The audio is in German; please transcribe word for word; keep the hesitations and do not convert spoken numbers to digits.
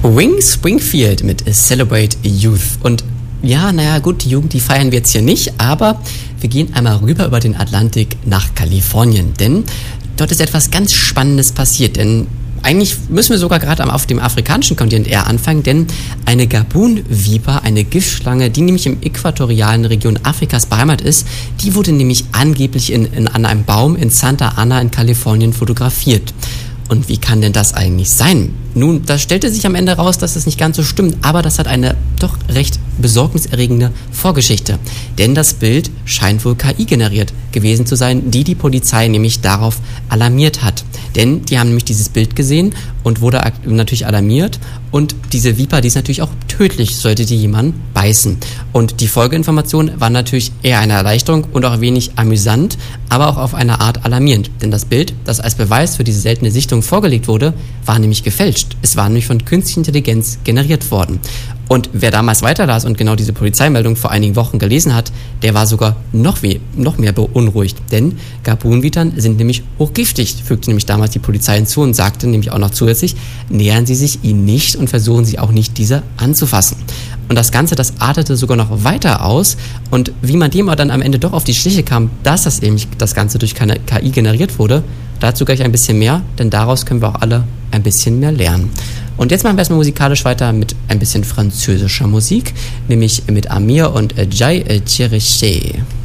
Wings Springfield mit Celebrate Youth. Und ja, naja, gut, die Jugend, die feiern wir jetzt hier nicht, aber wir gehen einmal rüber über den Atlantik nach Kalifornien, denn dort ist etwas ganz Spannendes passiert, denn eigentlich müssen wir sogar gerade auf dem afrikanischen Kontinent eher anfangen, denn eine Gabun-Viper, eine Giftschlange, die nämlich im äquatorialen Region Afrikas beheimatet ist, die wurde nämlich angeblich in, in, an einem Baum in Santa Ana in Kalifornien fotografiert. Und wie kann denn das eigentlich sein? Nun, da stellte sich am Ende raus, dass das nicht ganz so stimmt, aber das hat eine doch recht besorgniserregende Vorgeschichte. Denn das Bild scheint wohl K I generiert gewesen zu sein, die die Polizei nämlich darauf alarmiert hat. Denn die haben nämlich dieses Bild gesehen und wurde natürlich alarmiert. Und diese Viper, die ist natürlich auch tödlich, sollte die jemanden beißen. Und die Folgeinformation war natürlich eher eine Erleichterung und auch wenig amüsant, aber auch auf eine Art alarmierend. Denn das Bild, das als Beweis für diese seltene Sichtung vorgelegt wurde, war nämlich gefälscht. Es war nämlich von künstlicher Intelligenz generiert worden. Und wer damals weiterlas und genau diese Polizeimeldung vor einigen Wochen gelesen hat, der war sogar noch, weh, noch mehr beunruhigt. Denn Gabun-Vipern sind nämlich hochgiftig, fügte nämlich damals die Polizei hinzu und sagte nämlich auch noch zusätzlich, nähern Sie sich ihnen nicht und versuchen Sie auch nicht, diese anzufassen. Und das Ganze, das artete sogar noch weiter aus. Und wie man dem aber dann am Ende doch auf die Schliche kam, dass das eben das Ganze durch keine K I generiert wurde, dazu gleich ein bisschen mehr, denn daraus können wir auch alle ein bisschen mehr lernen. Und jetzt machen wir erstmal musikalisch weiter mit ein bisschen französischer Musik, nämlich mit Amir und Jay Cheriché.